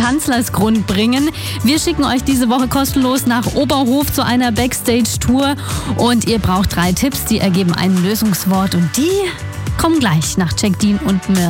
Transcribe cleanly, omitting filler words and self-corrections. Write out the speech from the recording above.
Tanzlersgrund bringen. Wir schicken euch diese Woche kostenlos nach Oberhof zu einer Backstage-Tour und ihr braucht 3 Tipps, die ergeben ein Lösungswort und die kommen gleich nach Jack Dean und Mir.